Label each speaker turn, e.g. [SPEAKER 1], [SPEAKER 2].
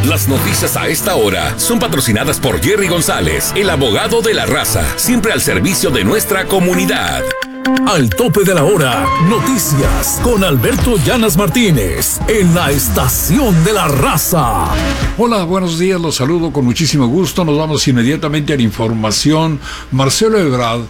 [SPEAKER 1] Las noticias a esta hora son patrocinadas por Jerry González, el abogado de la raza, siempre al servicio de nuestra comunidad.
[SPEAKER 2] Al tope de la hora, noticias con Alberto Llanas Martínez en la Estación de la Raza.
[SPEAKER 3] Hola, buenos días, los saludo con muchísimo gusto. Nos vamos inmediatamente a la información. Marcelo Ebrard